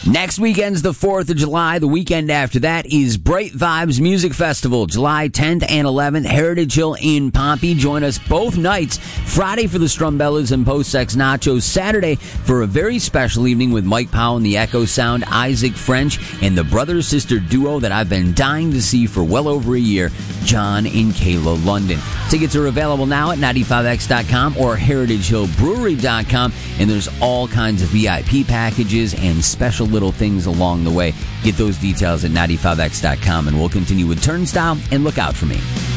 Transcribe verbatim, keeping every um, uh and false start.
Next weekend's the fourth of July. The weekend after that is Bright Vibes Music Festival, July tenth and eleventh, Heritage Hill in Pompey. Join us both nights, Friday for the Strumbellas and Post Ex Nachos, Saturday for a very special evening with Mike Powell and the Echo Sound, Isaac French, and the brother-sister duo that I've been dying to see for well over a year, John and Kayla London. Tickets are available now at ninety-five x dot com or heritage hill brewery dot com, and there's all kinds of V I P packages and special little things along the way. Get those details at ninety-five x dot com, and we'll continue with Turnstile and Look Out For Me.